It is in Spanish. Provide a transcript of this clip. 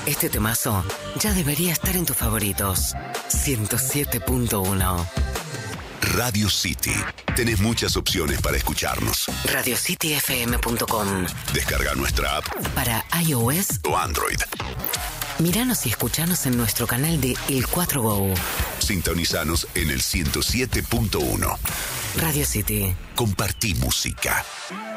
Este temazo ya debería estar en tus favoritos. 107.1 Radio City. Tenés muchas opciones para escucharnos. RadioCityFM.com. Descarga nuestra app para iOS o Android. Míranos y escuchanos en nuestro canal de El 4 Go. Sintonizanos en el 107.1. Radio City. Compartí música.